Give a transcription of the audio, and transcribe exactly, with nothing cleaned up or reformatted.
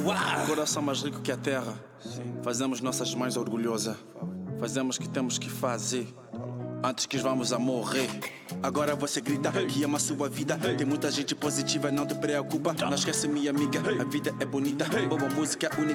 Coração mais rico que a terra. Fazemos nossas mães orgulhosas. Fazemos o que temos que fazer antes que vamos a morrer. Agora você grita que ama a sua vida. Tem muita gente positiva, não te preocupa. Não esquece, minha amiga, a vida é bonita. Boa música única.